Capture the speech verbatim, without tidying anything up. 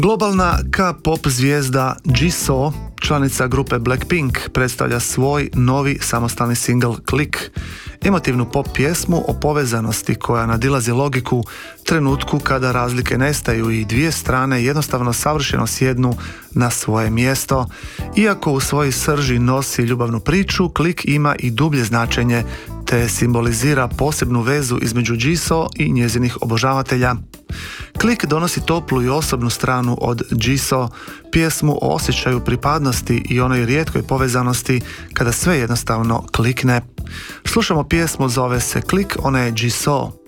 Globalna K-pop zvijezda Jisoo, članica grupe Blackpink, predstavlja svoj novi samostalni singl Click, emotivnu pop pjesmu o povezanosti koja nadilazi logiku, trenutku kada razlike nestaju i dvije strane jednostavno savršeno sjednu na svoje mjesto. Iako u svojoj srži nosi ljubavnu priču, Click ima i dublje značenje te simbolizira posebnu vezu između Jisoo i njezinih obožavatelja. Click donosi toplu i osobnu stranu od Jisoo, pjesmu o osjećaju pripadnosti i onoj rijetkoj povezanosti kada sve jednostavno klikne. Slušamo pjesmu, zove se Click, ona je Jisoo.